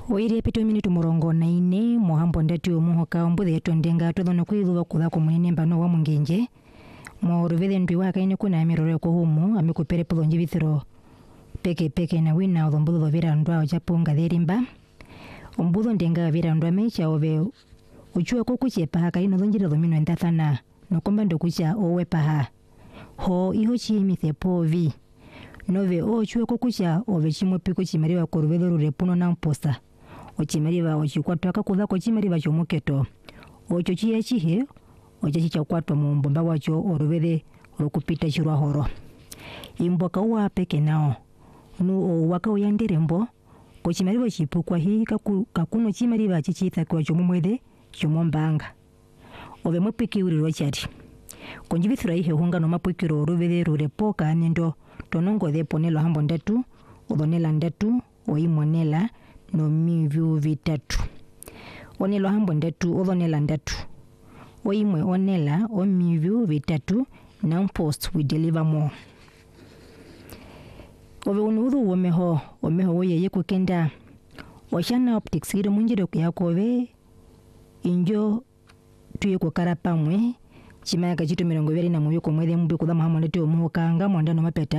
Oire pito minutu murongo na ine muhambo ndati omuhoka ombude etondenga todhono kwithuva kutha kumunene mbano wa mungenje moruvithe ndwi waka ine kuna amirore kuhumu amikupere pudhonji vithiro peke na wina odhombudho dhovira ndwa ojapunga therimba ombudho ndenga vira ndwa mecha ove uchue kukuche paha kaino dhonjira dhomino entathana nokomba ndokucha owe paha ho iho chiimithe povi nove ochue kukucha ove chimwe piko chimariva koruvitho rurepuno na mposa ochimariva ochikwatwa kakudha kochimariva chomuketo ocho chiya chihe ocha chichakwatwa mumbomba wacho oruvithe rokupita chirwa horo imboka uwa peke nao nu owaka uyandirembo kochimariva chipukwa hii kakuno chimariva chichithakiwa chomumwethe chomombanga ove mwepikiurirwa chati konjivithira ihe hunga nomapwikiro oruvithe rurepo kaanendo tonongothe ponelo hambo ndatu udhonela ndatu oimonela nomivyu vitatu onelo hambo ndatu udhonela ndatu oimwe onela omivyu vitatu na post we deliver more ove unuudhu omeho woyeye kukenda oshana optics iri munjire kuyakove injo tuye kukara pamwe chimaya kachito 20 na mubyo komwethe mubyo kudha muhambo ndatu omuhoka nga mwanda nomapeta